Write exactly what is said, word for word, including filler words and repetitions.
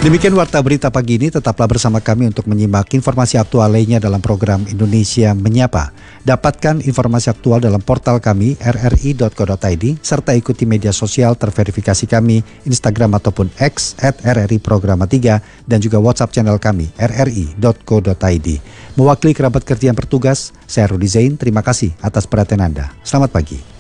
Demikian Warta Berita pagi ini, tetaplah bersama kami untuk menyimak informasi aktual lainnya dalam program Indonesia Menyapa. Dapatkan informasi aktual dalam portal kami r r i dot co dot i d serta ikuti media sosial terverifikasi kami, Instagram ataupun X at r r i programa tiga dan juga WhatsApp channel kami r r i dot co dot i d. Mewakili kerabat kerja yang bertugas, saya Rudi Zain, terima kasih atas perhatian Anda. Selamat pagi.